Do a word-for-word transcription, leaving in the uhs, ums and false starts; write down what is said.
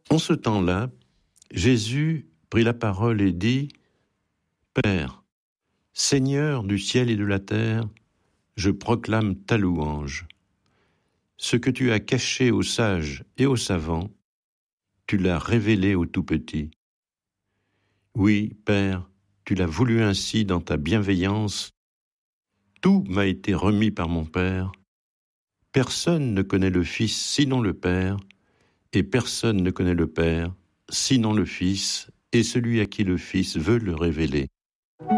En ce temps-là, Jésus prit la parole et dit « Père, Seigneur du ciel et de la terre, je proclame ta louange. Ce que tu as caché aux sages et aux savants, tu l'as révélé aux tout-petits. Oui, Père, tu l'as voulu ainsi dans ta bienveillance. Tout m'a été remis par mon Père. Personne ne connaît le Fils sinon le Père, et personne ne connaît le Père sinon le Fils, et celui à qui le Fils veut le révéler.